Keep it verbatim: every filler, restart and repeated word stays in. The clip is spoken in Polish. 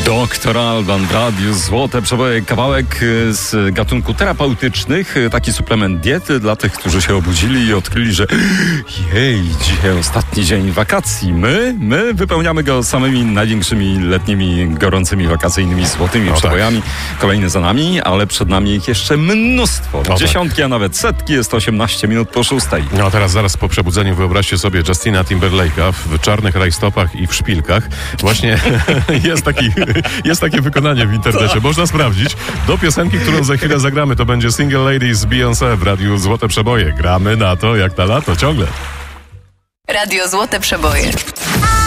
Doktor Alban w radiu Złote Przeboje, kawałek z gatunku terapeutycznych, taki suplement diety dla tych, którzy się obudzili i odkryli, że jej, dzisiaj ostatni dzień wakacji. My, my wypełniamy go samymi największymi letnimi, gorącymi, wakacyjnymi, złotymi o, przebojami. Tak. Kolejne za nami, ale przed nami ich jeszcze mnóstwo. O, Dziesiątki, tak. a nawet setki. Jest osiemnaście minut po szóstej. No a teraz zaraz po przebudzeniu wyobraźcie sobie Justina Timberlake'a w czarnych rajstopach i w szpilkach. Właśnie jest, taki, jest takie wykonanie w internecie. Można sprawdzić. Do piosenki, którą za chwilę zagramy, to będzie Single Lady z Beyoncé w radiu Złote Przeboje. Gramy na to jak na lato ciągle. Radio Złote Przeboje.